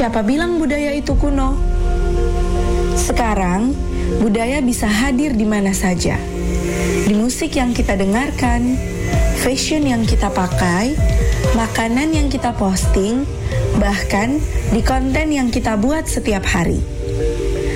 Siapa bilang budaya itu kuno? Sekarang, budaya bisa hadir di mana saja. Di musik yang kita dengarkan, fashion yang kita pakai, makanan yang kita posting, bahkan di konten yang kita buat setiap hari.